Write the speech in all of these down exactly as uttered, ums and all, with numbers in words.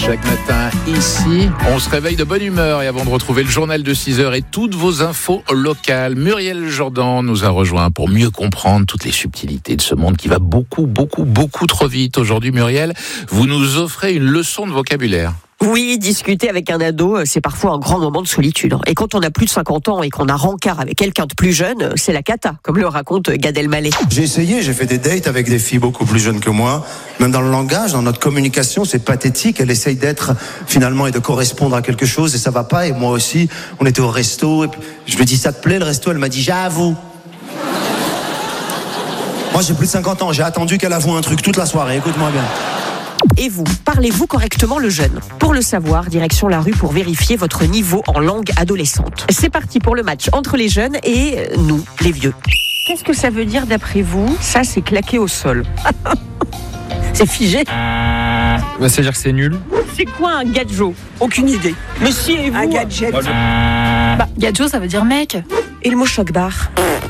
Chaque matin, ici, on se réveille de bonne humeur et avant de retrouver le journal de six heures et toutes vos infos locales, Muriel Jourdan nous a rejoint pour mieux comprendre toutes les subtilités de ce monde qui va beaucoup, beaucoup, beaucoup trop vite. Aujourd'hui, Muriel, vous nous offrez une leçon de vocabulaire. Oui, discuter avec un ado, c'est parfois un grand moment de solitude. Et quand on a plus de cinquante ans et qu'on a rencard avec quelqu'un de plus jeune, c'est la cata, comme le raconte Gad Elmaleh. J'ai essayé, j'ai fait des dates avec des filles beaucoup plus jeunes que moi. Même dans le langage, dans notre communication, c'est pathétique. Elle essaye d'être, finalement, et de correspondre à quelque chose, et ça va pas. Et moi aussi, on était au resto, et puis je lui ai dit, ça te plaît le resto? Elle m'a dit, j'avoue. Moi, j'ai plus de cinquante ans, j'ai attendu qu'elle avoue un truc toute la soirée, écoute-moi bien. Et vous, parlez-vous correctement le jeune? Pour le savoir, direction la rue pour vérifier votre niveau en langue adolescente. C'est parti pour le match entre les jeunes et nous, les vieux. Qu'est-ce que ça veut dire d'après vous? Ça, c'est claqué au sol. C'est figé. Bah, c'est-à-dire que c'est nul. C'est quoi un gadjo? Aucune idée. Mais si, et vous? Un gadget. Bah, gadjo, ça veut dire mec. Et le mot choc-bar?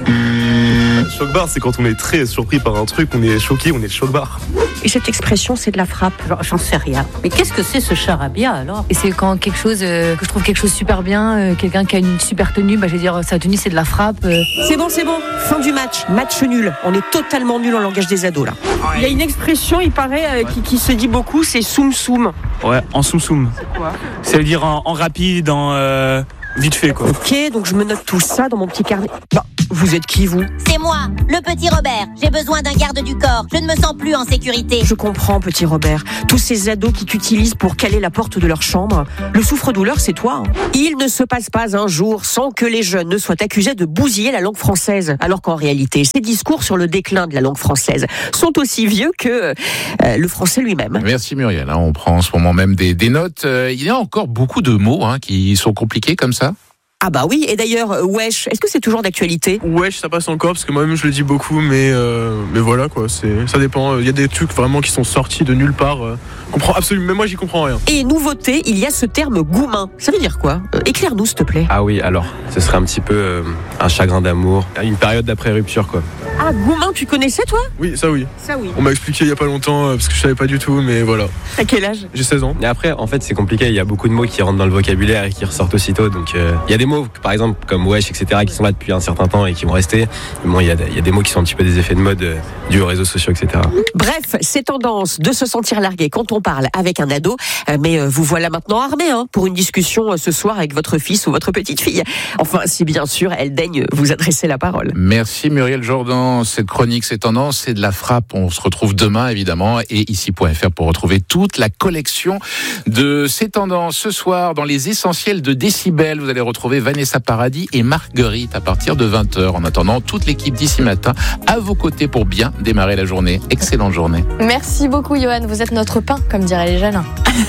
Choc-bar, c'est quand on est très surpris par un truc, on est choqué, on est choc-bar. Et cette expression, c'est de la frappe? J'en sais rien. Mais qu'est-ce que c'est ce charabia alors? Et c'est quand quelque chose, euh, que je trouve quelque chose super bien, euh, quelqu'un qui a une super tenue, bah je vais dire sa tenue c'est de la frappe. Euh. C'est bon, c'est bon. Fin du match. Match nul. On est totalement nul en langage des ados là. Il y a une expression, il paraît, euh, qui, qui se dit beaucoup, c'est soum soum. Ouais, en soum soum. C'est quoi? Ça veut dire en, en rapide, en euh, vite fait quoi. Ok, donc je me note tout ça dans mon petit carnet. Bah, vous êtes qui vous? C'est moi, le petit Robert. J'ai besoin d'un garde du corps. Je ne me sens plus en sécurité. Je comprends, petit Robert. Tous ces ados qui t'utilisent pour caler la porte de leur chambre. Le souffre-douleur, c'est toi. Hein. Il ne se passe pas un jour sans que les jeunes ne soient accusés de bousiller la langue française. Alors qu'en réalité, ces discours sur le déclin de la langue française sont aussi vieux que euh, le français lui-même. Merci Muriel. On prend en ce moment même des, des notes. Il y a encore beaucoup de mots hein, qui sont compliqués comme ça. Ah bah oui, et d'ailleurs, wesh, est-ce que c'est toujours d'actualité? Wesh, ça passe encore, parce que moi-même je le dis beaucoup, mais, euh, mais voilà quoi, c'est, ça dépend. Il y a des trucs vraiment qui sont sortis de nulle part. Euh, comprends absolument, même moi j'y comprends rien. Et nouveauté, il y a ce terme goumin. Ça veut dire quoi? euh, Éclaire-nous s'il te plaît. Ah oui, alors, ce serait un petit peu euh, un chagrin d'amour, une période d'après-rupture quoi. Ah, goumin, tu connaissais toi? Oui, ça oui. Ça oui. On m'a expliqué il y a pas longtemps, euh, parce que je savais pas du tout, mais voilà. À quel âge? J'ai seize ans. Et après, en fait, c'est compliqué, il y a beaucoup de mots qui rentrent dans le vocabulaire et qui ressortent aussitôt, donc euh, il y a des mots, par exemple, comme wesh, et cetera, qui sont là depuis un certain temps et qui vont rester. Bon, il y a, il y a des mots qui sont un petit peu des effets de mode euh, dus aux réseaux sociaux, et cetera. Bref, c'est tendance de se sentir largué quand on parle avec un ado, euh, mais euh, vous voilà maintenant armé hein, pour une discussion euh, ce soir avec votre fils ou votre petite fille. Enfin, si bien sûr, elle daigne vous adresser la parole. Merci Muriel Jourdan. Cette chronique, c'est tendance, c'est de la frappe. On se retrouve demain, évidemment, et ici point f r pour retrouver toute la collection de ces tendances. Ce soir, dans les essentiels de Décibel, vous allez retrouver Vanessa Paradis et Marguerite à partir de vingt heures. En attendant, toute l'équipe d'ici matin à vos côtés pour bien démarrer la journée. Excellente journée. Merci beaucoup Johan, vous êtes notre pain, comme diraient les jeunes.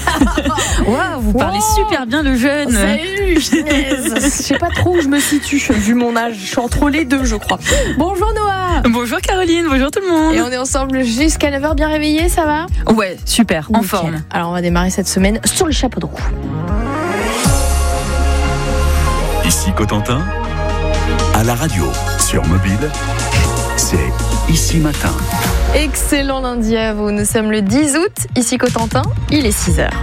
Waouh, vous parlez Wow. super bien le jeune. Salut, punaise. Je sais pas trop où je me situe, vu mon âge. Je suis entre les deux, je crois. Bonjour Noah. Bonjour Caroline, bonjour tout le monde. Et on est ensemble jusqu'à neuf heures bien réveillés, ça va? Ouais, super, en Nickel. forme. Alors on va démarrer cette semaine sur le chapeau de roue. Ici Cotentin, à la radio, sur mobile, c'est Ici Matin. Excellent lundi à vous, nous sommes le dix août, ici Cotentin, il est six heures.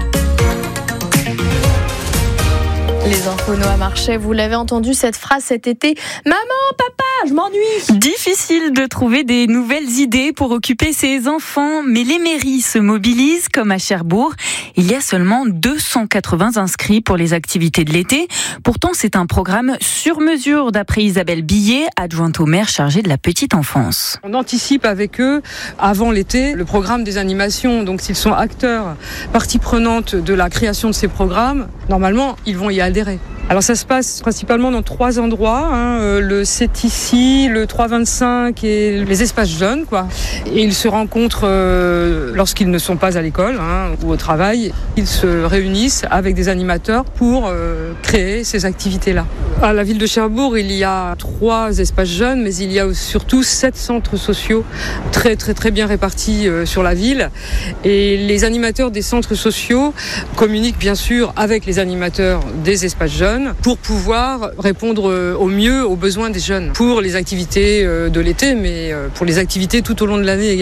Les infos Noah Marchais, vous l'avez entendu cette phrase cet été. Maman, papa, je m'ennuie. Difficile de trouver des nouvelles idées pour occuper ses enfants, mais les mairies se mobilisent, comme à Cherbourg. Il y a seulement deux cent quatre-vingts inscrits pour les activités de l'été. Pourtant, c'est un programme sur mesure, d'après Isabelle Billet, adjointe au maire chargée de la petite enfance. On anticipe avec eux, avant l'été, le programme des animations. Donc s'ils sont acteurs, partie prenante de la création de ces programmes, normalement, ils vont y adhérer. Alors ça se passe principalement dans trois endroits, hein, euh, le C'est ici, le trois vingt-cinq et les espaces jeunes, quoi. Et ils se rencontrent euh, lorsqu'ils ne sont pas à l'école hein, ou au travail. Ils se réunissent avec des animateurs pour euh, créer ces activités-là. À la ville de Cherbourg, il y a trois espaces jeunes, mais il y a surtout sept centres sociaux très très très bien répartis euh, sur la ville. Et les animateurs des centres sociaux communiquent bien sûr avec les animateurs des espaces jeunes pour pouvoir répondre au mieux aux besoins des jeunes pour les activités de l'été, mais pour les activités tout au long de l'année également.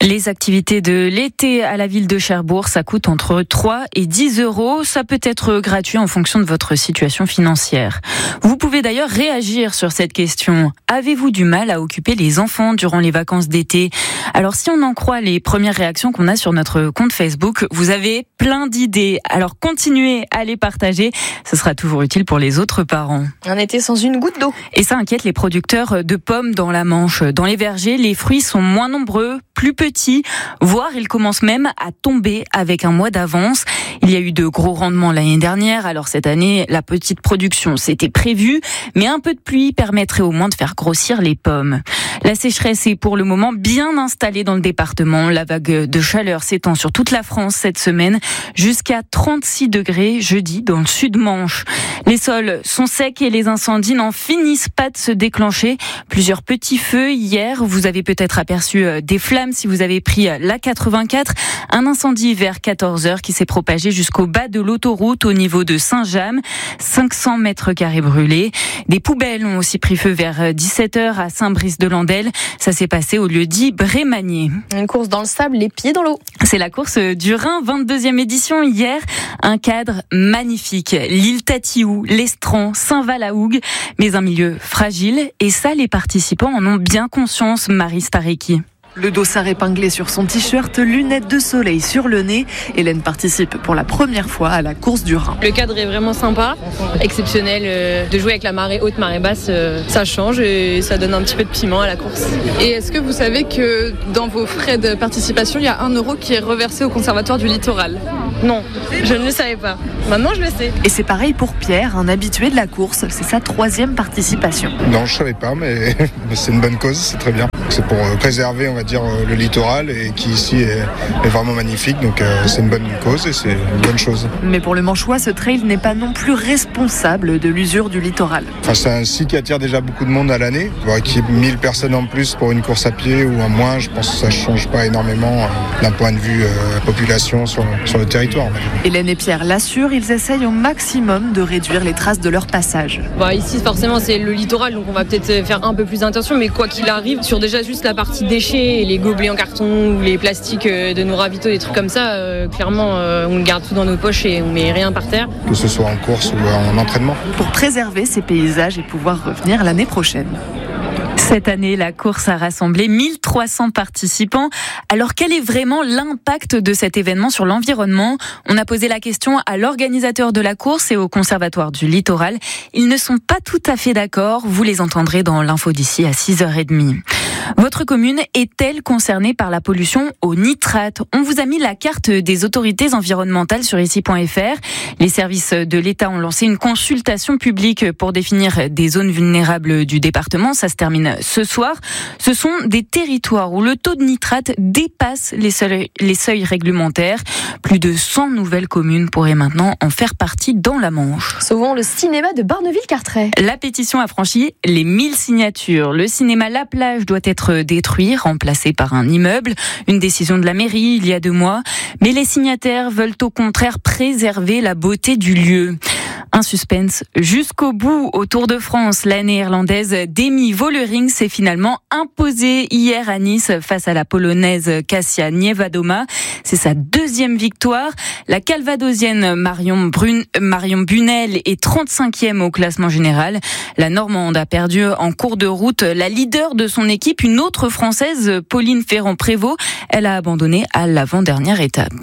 Les activités de l'été à la ville de Cherbourg, ça coûte entre trois et dix euros. Ça peut être gratuit en fonction de votre situation financière. Vous pouvez d'ailleurs réagir sur cette question. Avez-vous du mal à occuper les enfants durant les vacances d'été ? Alors si on en croit les premières réactions qu'on a sur notre compte Facebook, vous avez plein d'idées. Alors continuez à les partager. Ce sera toujours utile pour les autres parents. Un été sans une goutte d'eau. Et ça inquiète les producteurs de pommes dans la Manche. Dans les vergers, les fruits sont moins nombreux, plus petits, voire ils commencent même à tomber avec un mois d'avance. Il y a eu de gros rendements l'année dernière, alors cette année, la petite production s'était prévue, mais un peu de pluie permettrait au moins de faire grossir les pommes. La sécheresse est pour le moment bien installée dans le département. La vague de chaleur s'étend sur toute la France cette semaine, jusqu'à trente-six degrés jeudi dans le sud-Manche. Les sols sont secs et les incendies n'en finissent pas de se déclencher. Plusieurs petits feux hier, vous avez peut-être aperçu des flammes si vous avez pris l'A quatre-vingt-quatre. Un incendie vers quatorze heures qui s'est propagé jusqu'au bas de l'autoroute au niveau de Saint-James. cinq cents mètres carrés brûlés. Des poubelles ont aussi pris feu vers dix-sept heures à Saint-Brice-de-Landelle. Ça s'est passé au lieu-dit Brémanier. Une course dans le sable, les pieds dans l'eau. C'est la course du Rhin, vingt-deuxième édition hier. Un cadre magnifique. L'île Tatiou, l'Estran, Saint-Val-à-Hougue. Mais un milieu fragile. Et ça, les participants en ont bien conscience, Marie Starecki. Le dossard épinglé sur son t-shirt, lunettes de soleil sur le nez. Hélène participe pour la première fois à la course du Rhin. Le cadre est vraiment sympa, exceptionnel. Euh, de jouer avec la marée haute, marée basse, euh, ça change et ça donne un petit peu de piment à la course. Et est-ce que vous savez que dans vos frais de participation, il y a un euro qui est reversé au Conservatoire du Littoral ? Non, je ne le savais pas. Maintenant, je le sais. Et c'est pareil pour Pierre, un habitué de la course. C'est sa troisième participation. Non, je ne savais pas, mais c'est une bonne cause, c'est très bien. C'est pour préserver, on va dire, le littoral et qui ici est, est vraiment magnifique. Donc euh, c'est une bonne cause et c'est une bonne chose. Mais pour le Manchois, ce trail n'est pas non plus responsable de l'usure du littoral. Enfin, c'est un site qui attire déjà beaucoup de monde à l'année. Qu'il y ait mille personnes en plus pour une course à pied ou en moins, je pense que ça ne change pas énormément euh, d'un point de vue euh, population sur, sur le territoire. Hélène et Pierre l'assurent, ils essayent au maximum de réduire les traces de leur passage. Bah, ici, forcément, c'est le littoral, donc on va peut-être faire un peu plus attention, mais quoi qu'il arrive, sur déjà juste la partie déchets, les gobelets en carton ou les plastiques de nos ravitaux, des trucs comme ça, euh, clairement, euh, on garde tout dans nos poches et on met rien par terre. Que ce soit en course ou en entraînement. Pour préserver ces paysages et pouvoir revenir l'année prochaine. Cette année, la course a rassemblé mille trois cents participants. Alors, quel est vraiment l'impact de cet événement sur l'environnement ? On a posé la question à l'organisateur de la course et au Conservatoire du Littoral. Ils ne sont pas tout à fait d'accord. Vous les entendrez dans l'info d'ici à six heures trente. Votre commune est-elle concernée par la pollution au nitrate ? On vous a mis la carte des autorités environnementales sur ici point f r. Les services de l'État ont lancé une consultation publique pour définir des zones vulnérables du département. Ça se termine ce soir. Ce sont des territoires où le taux de nitrate dépasse les seuils, les seuils réglementaires. Plus de cent nouvelles communes pourraient maintenant en faire partie dans la Manche. Sauvons le cinéma de Barneville-Carteret. La pétition a franchi les mille signatures. Le cinéma La Plage doit être détruit, remplacé par un immeuble. Une décision de la mairie il y a deux mois. Mais les signataires veulent au contraire préserver la beauté du lieu. Un suspense jusqu'au bout au Tour de France. La néerlandaise Demi Vollering s'est finalement imposée hier à Nice face à la polonaise Kasia Niewedoma. C'est sa deuxième victoire. La calvadosienne Marion, Brun... Marion Bunel est trente-cinquième au classement général. La Normande a perdu en cours de route la leader de son équipe, une autre française, Pauline Ferrand-Prévot. Elle a abandonné à l'avant-dernière étape.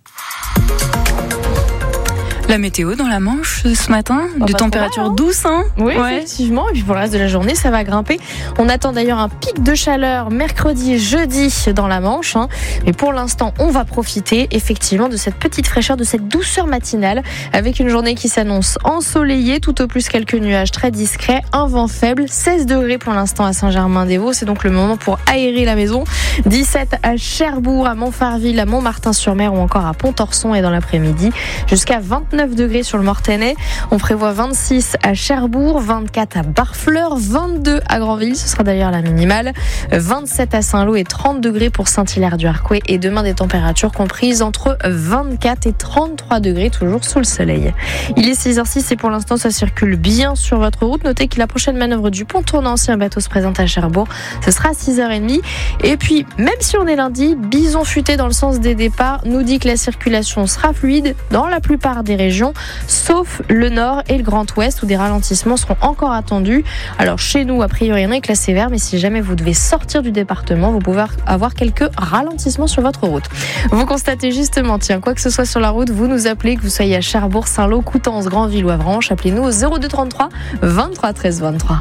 La météo dans la Manche ce matin, oh, de température hein. douce, hein Oui, ouais. Effectivement. Et puis pour le reste de la journée, ça va grimper. On attend d'ailleurs un pic de chaleur mercredi et jeudi dans la Manche. Hein. Mais pour l'instant, on va profiter effectivement de cette petite fraîcheur, de cette douceur matinale, avec une journée qui s'annonce ensoleillée, tout au plus quelques nuages très discrets, un vent faible, seize degrés pour l'instant à Saint-Germain-des-Vaux. C'est donc le moment pour aérer la maison. dix-sept à Cherbourg, à Montfarville, à Montmartin-sur-Mer ou encore à Pontorson et dans l'après-midi jusqu'à vingt-neuf vingt-neuf degrés sur le Mortainais. On prévoit vingt-six à Cherbourg, vingt-quatre à Barfleur, vingt-deux à Granville, ce sera d'ailleurs la minimale, vingt-sept à Saint-Lô et trente degrés pour Saint-Hilaire-du-Harcouët. Et demain, des températures comprises entre vingt-quatre et trente-trois degrés, toujours sous le soleil. Il est six heures six et pour l'instant, ça circule bien sur votre route. Notez que la prochaine manœuvre du pont tournant, si un bateau se présente à Cherbourg, ce sera à six heures trente. Et puis, même si on est lundi, Bison futé dans le sens des départs nous dit que la circulation sera fluide dans la plupart des régions, sauf le nord et le grand ouest où des ralentissements seront encore attendus. Alors chez nous, a priori, on est classé vert, mais si jamais vous devez sortir du département, vous pouvez avoir quelques ralentissements sur votre route. Vous constatez justement, tiens, quoi que ce soit sur la route, vous nous appelez, que vous soyez à Cherbourg, Saint-Lô, Coutances, Granville ou Avranches, appelez-nous au zéro deux trente-trois vingt-trois treize vingt-trois.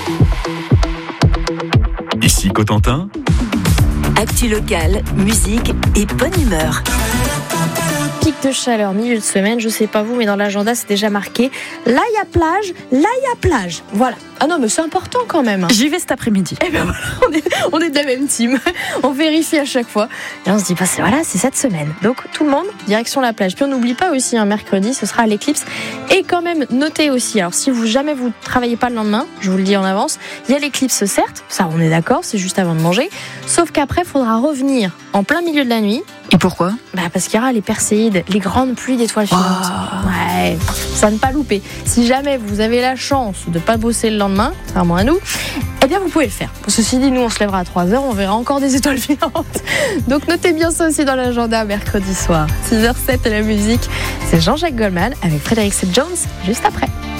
Ici Cotentin. Actu locale, musique et bonne humeur. Pic de chaleur, milieu de semaine, je sais pas vous, mais dans l'agenda c'est déjà marqué. Là il y a plage, là il y a plage. Voilà. Ah non mais c'est important quand même. J'y vais cet après-midi. Et ben voilà, on est, on est de la même team. On vérifie à chaque fois. Et on se dit, bah c'est, voilà, c'est cette semaine. Donc tout le monde, direction la plage. Puis on n'oublie pas aussi, un mercredi, ce sera à l'éclipse. Et quand même, notez aussi, alors si vous jamais vous travaillez pas le lendemain, je vous le dis en avance, il y a l'éclipse certes, ça on est d'accord, c'est juste avant de manger. Sauf qu'après, il faudra revenir en plein milieu de la nuit. Et pourquoi ? Bah parce qu'il y aura les perséides, les grandes pluies d'étoiles filantes. Oh. Ouais, ça ne pas louper. Si jamais vous avez la chance de pas bosser le lendemain, contrairement à nous, eh bien vous pouvez le faire. Ceci dit, nous on se lèvera à trois heures, on verra encore des étoiles filantes. Donc notez bien ça aussi dans l'agenda mercredi soir. six heures sept à la musique, c'est Jean-Jacques Goldman avec Frédéric Seth Jones juste après.